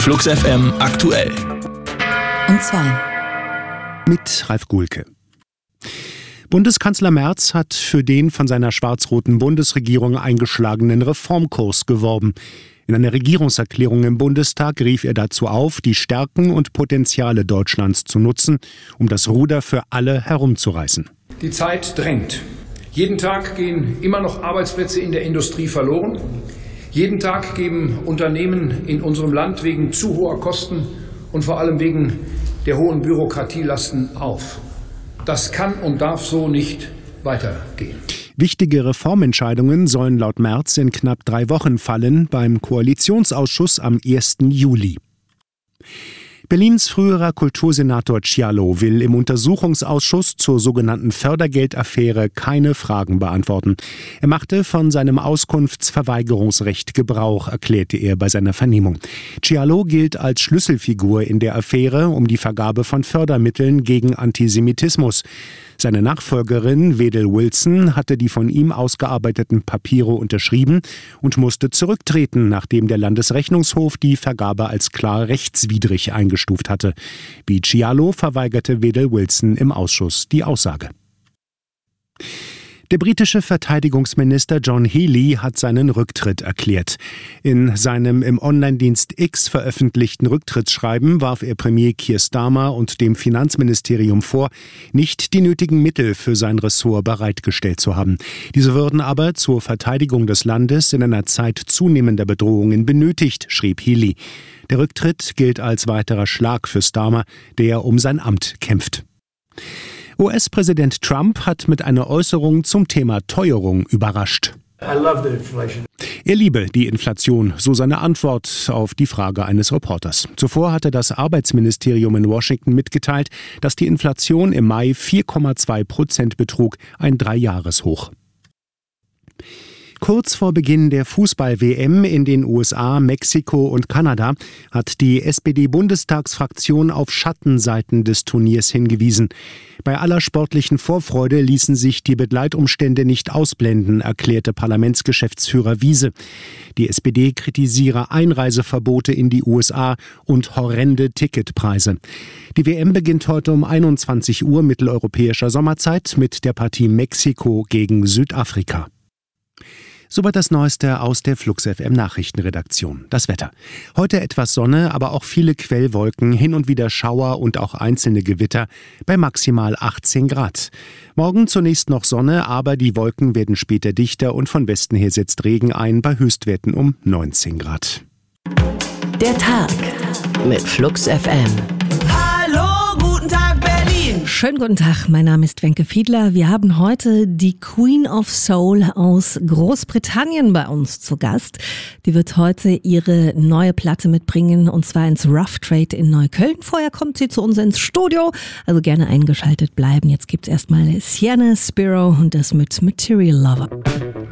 Flux FM aktuell. Und zwar mit Ralf Guhlke. Bundeskanzler Merz hat für den von seiner schwarz-roten Bundesregierung eingeschlagenen Reformkurs geworben. In einer Regierungserklärung im Bundestag rief er dazu auf, die Stärken und Potenziale Deutschlands zu nutzen, um das Ruder für alle herumzureißen. Die Zeit drängt. Jeden Tag gehen immer noch Arbeitsplätze in der Industrie verloren. Jeden Tag geben Unternehmen in unserem Land wegen zu hoher Kosten und vor allem wegen der hohen Bürokratielasten auf. Das kann und darf so nicht weitergehen. Wichtige Reformentscheidungen sollen laut Merz in knapp 3 Wochen fallen beim Koalitionsausschuss am 1. Juli. Berlins früherer Kultursenator Cialo will im Untersuchungsausschuss zur sogenannten Fördergeldaffäre keine Fragen beantworten. Er machte von seinem Auskunftsverweigerungsrecht Gebrauch, erklärte er bei seiner Vernehmung. Cialo gilt als Schlüsselfigur in der Affäre um die Vergabe von Fördermitteln gegen Antisemitismus. Seine Nachfolgerin Wedel Wilson hatte die von ihm ausgearbeiteten Papiere unterschrieben und musste zurücktreten, nachdem der Landesrechnungshof die Vergabe als klar rechtswidrig eingestuft hatte. Wie Cialo verweigerte Wedel Wilson im Ausschuss die Aussage. Der britische Verteidigungsminister John Healey hat seinen Rücktritt erklärt. In seinem im Online-Dienst X veröffentlichten Rücktrittsschreiben warf er Premier Keir Starmer und dem Finanzministerium vor, nicht die nötigen Mittel für sein Ressort bereitgestellt zu haben. Diese würden aber zur Verteidigung des Landes in einer Zeit zunehmender Bedrohungen benötigt, schrieb Healey. Der Rücktritt gilt als weiterer Schlag für Starmer, der um sein Amt kämpft. US-Präsident Trump hat mit einer Äußerung zum Thema Teuerung überrascht. Er liebe die Inflation, so seine Antwort auf die Frage eines Reporters. Zuvor hatte das Arbeitsministerium in Washington mitgeteilt, dass die Inflation im Mai 4,2% betrug, ein 3-Jahreshoch. Kurz vor Beginn der Fußball-WM in den USA, Mexiko und Kanada hat die SPD-Bundestagsfraktion auf Schattenseiten des Turniers hingewiesen. Bei aller sportlichen Vorfreude ließen sich die Begleitumstände nicht ausblenden, erklärte Parlamentsgeschäftsführer Wiese. Die SPD kritisiere Einreiseverbote in die USA und horrende Ticketpreise. Die WM beginnt heute um 21 Uhr mitteleuropäischer Sommerzeit mit der Partie Mexiko gegen Südafrika. Soweit das Neueste aus der Flux FM Nachrichtenredaktion. Das Wetter. Heute etwas Sonne, aber auch viele Quellwolken, hin und wieder Schauer und auch einzelne Gewitter bei maximal 18 Grad. Morgen zunächst noch Sonne, aber die Wolken werden später dichter und von Westen her setzt Regen ein bei Höchstwerten um 19 Grad. der Tag mit Flux FM. Schönen guten Tag, mein Name ist Wenke Fiedler. Wir haben heute die Queen of Soul aus Großbritannien bei uns zu Gast. Die wird heute ihre neue Platte mitbringen, und zwar ins Rough Trade in Neukölln. Vorher kommt sie zu uns ins Studio, also gerne eingeschaltet bleiben. Jetzt gibt's erstmal Sienna Spiro und das mit Material Lover.